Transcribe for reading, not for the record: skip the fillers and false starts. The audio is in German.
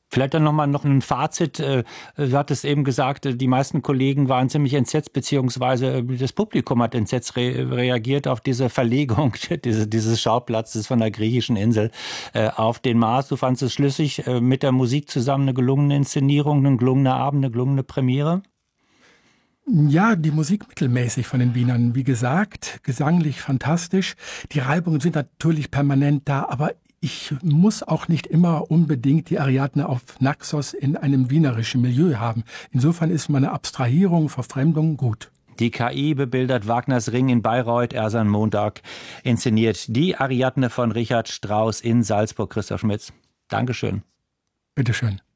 Vielleicht dann noch ein Fazit. Du hattest eben gesagt, die meisten Kollegen waren ziemlich entsetzt, beziehungsweise das Publikum hat entsetzt reagiert auf diese Verlegung dieses Schauplatzes von der griechischen Insel auf den Mars. Du fandest es schlüssig, mit der Musik zusammen eine gelungene Inszenierung, ein gelungener Abend, eine gelungene Premiere? Ja, die Musik mittelmäßig von den Wienern. Wie gesagt, gesanglich fantastisch. Die Reibungen sind natürlich permanent da, aber ich muss auch nicht immer unbedingt die Ariadne auf Naxos in einem wienerischen Milieu haben. Insofern ist meine Abstrahierung, Verfremdung gut. Die KI bebildert Wagners Ring in Bayreuth, Ersan Montag inszeniert die Ariadne von Richard Strauss in Salzburg. Christoph Schmitz, Dankeschön. Bitteschön.